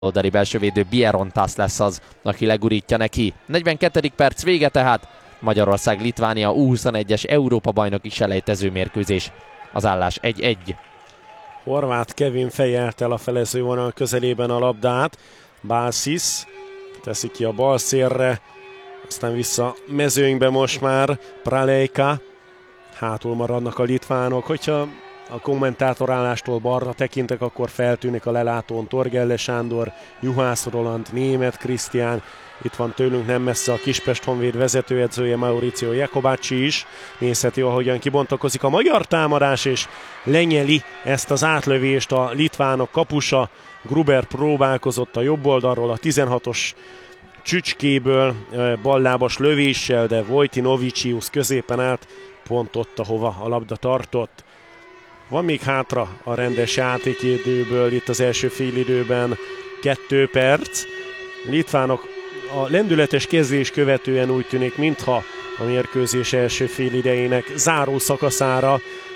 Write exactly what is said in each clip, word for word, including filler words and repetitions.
Oldali belsővédő Bierontas lesz az, aki legurítja neki. negyvenkettedik perc vége tehát. Magyarország-Litvánia U huszonegyes Európa-bajnoki selejtező mérkőzés. Az állás egy egy. Horváth Kevin fejelt el a felezővonal közelében a labdát. Balsis teszi ki a bal szélre, aztán vissza mezőnybe most már Pralejka. Hátul maradnak a litvánok, hogyha a kommentátorállástól balra tekintek, akkor feltűnik a lelátón Torgelle Sándor, Juhász Roland, Németh Krisztián. Itt van tőlünk nem messze a Kispest Honvéd vezetőedzője Mauricio Jacobacci is. Nézheti, ahogyan kibontakozik a magyar támadás, és lenyeli ezt az átlövést a litvánok kapusa. Gruber próbálkozott a jobb oldalról a tizenhatos csücskéből ballábas lövéssel, de Vojtinovicius középen állt, pont ott, ahova a labda tartott. Van még hátra a rendes játékidőből itt az első félidőben kettő perc. Litvánok a lendületes kezdés követően úgy tűnik, mintha a mérkőzés első félidejének záró szakaszára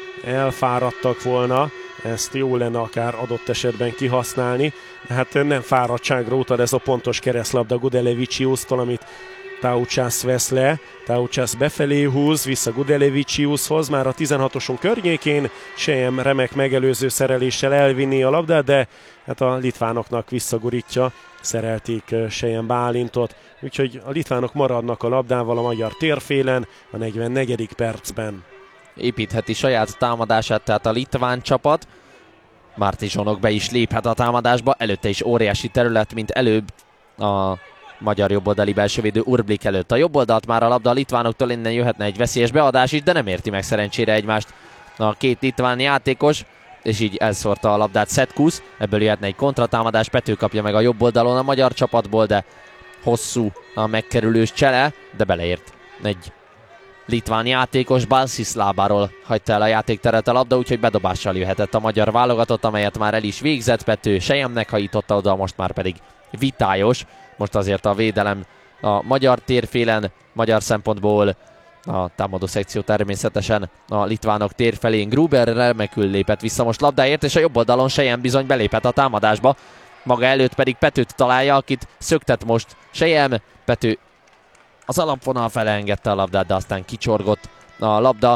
elfáradtak volna. Ezt jó lenne akár adott esetben kihasználni. De hát nem fáradtságra utal ez a pontos keresztlabda Gudeleviciustól, amit Taucsász vesz le. Taucsász befelé húz, vissza Gudeleviciushoz, már a tizenhatoson környékén. Sejem remek megelőző szereléssel elvinni a labdát, de hát a litvánoknak visszagurítja. Szerelték Sejem Bálintot, úgyhogy a litvánok maradnak a labdával a magyar térfélen a negyvennegyedik percben. Építheti saját támadását, tehát a litván csapat. Martizsonok be is léphet a támadásba, előtte is óriási terület, mint előbb a magyar jobboldali belsővédő Urblik előtt. A jobboldalt már a labda a litvánoktól, innen jöhetne egy veszélyes beadás is, de nem érti meg szerencsére egymást a két litván játékos, és így elszórta a labdát Szetkusz. Ebből jöhetne egy kontratámadás, Pető kapja meg a jobb oldalon a magyar csapatból, de hosszú a megkerülős csele, de beleért egy litván játékos. Balsis lábáról hagyta el a játékteret a labda, úgyhogy bedobással jöhetett a magyar válogatott, amelyet már el is végzett. Pető Sejemnek hajította oda, most már pedig Vitályos. Most azért a védelem a magyar térfélen, magyar szempontból a támadó szekció természetesen a litvánok tér felén. Gruber remekül lépett vissza most labdáért, és a jobb oldalon Sejem bizony belépett a támadásba. Maga előtt pedig Petőt találja, akit szöktet most Sejem. Pető az alapvonal fele engedte a labdát, de aztán kicsorgott a labda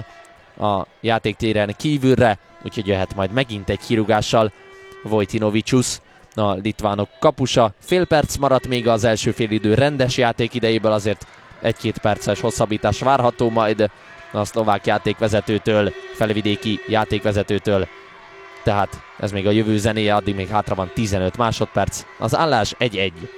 a játéktéren kívülre, úgyhogy jöhet majd megint egy kirúgással Vojtinovicius, a litvánok kapusa. Fél perc maradt még az első félidő rendes játék idejéből, azért egy-két perces hosszabbítás várható majd a szlovák játékvezetőtől, felvidéki játékvezetőtől. Tehát ez még a jövő zenéje, addig még hátra van tizenöt másodperc. Az állás egy egy.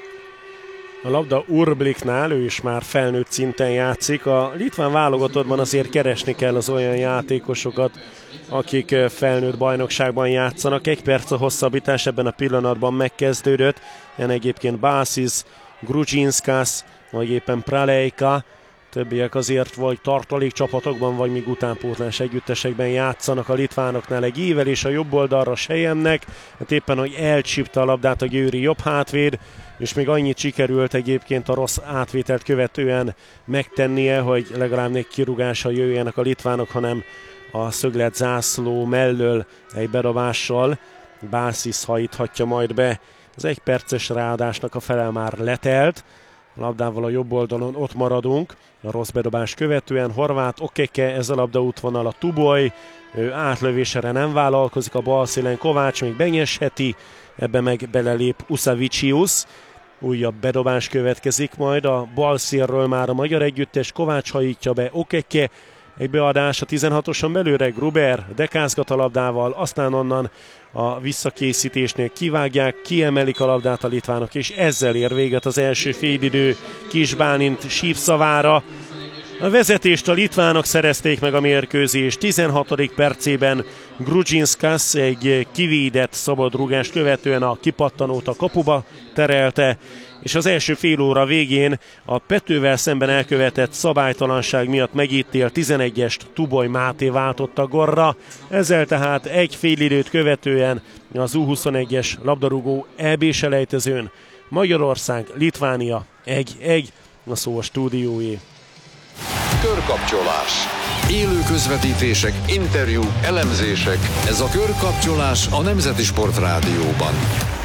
A labda Urbliknál, ő is már felnőtt szinten játszik. A litván válogatottban azért keresni kell az olyan játékosokat, akik felnőtt bajnokságban játszanak. Egy perc a hosszabbítás ebben a pillanatban megkezdődött. Ilyen egyébként Balsis, Grudzinskas, vagy éppen Pralejka. Többiek azért vagy tartalék csapatokban, vagy még utánpótlás együttesekben játszanak a litvánoknál. Egy ível és a jobb oldalra Sejemnek, hát éppen, hogy elcsípte a labdát a győri jobb hátvéd, és még annyit sikerült egyébként a rossz átvételt követően megtennie, hogy legalább egy kirúgással jöjjenek a litvánok, hanem a szöglet zászló mellől egy bedobással. Balsis hajíthatja majd be. Az egy perces ráadásnak a fele már letelt. Labdával a jobb oldalon ott maradunk. A rossz bedobás követően Horváth Okeke, ez a labda útvonal a Tuboly. Ő átlövésre nem vállalkozik, a bal szélen Kovács még benyesheti, ebbe meg belelép Usavicius. Újabb bedobás következik majd, a bal szélről már a magyar együttes, Kovács hajítja be Okeke. Egy beadás a tizenhatoson belőle, Gruber dekázgat a labdával, aztán onnan a visszakészítésnél kivágják, kiemelik a labdát a litvánok, és ezzel ér véget az első félidő Kis Bálint sípszavára. A vezetést a litvánok szerezték meg a mérkőzés tizenhatodik percében. Grudzinskas egy kivédett szabadrúgást követően a kipattanót a kapuba terelte, és az első fél óra végén a Petővel szemben elkövetett szabálytalanság miatt megítélt tizenegyest Tuboly Máté váltotta gólra. Ezzel tehát egy félidőt követően az U huszonegyes labdarúgó é bé-selejtezőn Magyarország, Litvánia egy egy, a szó a stúdióé. Körkapcsolás. Élő közvetítések, interjúk, elemzések. Ez a Körkapcsolás a Nemzeti Sport Rádióban.